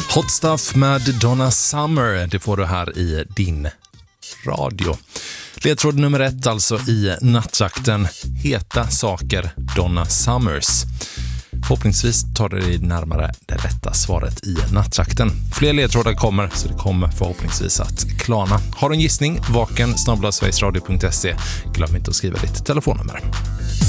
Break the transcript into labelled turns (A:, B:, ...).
A: Hot Stuff med Donna Summer, det får du här i din radio. Ledtråd nummer 1 alltså i nattjakten. Heta saker, Donna Summers. Förhoppningsvis tar det dig närmare det rätta svaret i nattjakten. Fler ledtrådar kommer, så det kommer förhoppningsvis att klarna. Har du en gissning? vaken@sverigesradio.se. Glöm inte att skriva ditt telefonnummer.